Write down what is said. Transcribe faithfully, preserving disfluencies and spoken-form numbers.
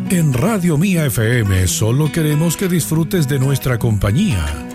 En Radio Mía F M solo queremos que disfrutes de nuestra compañía.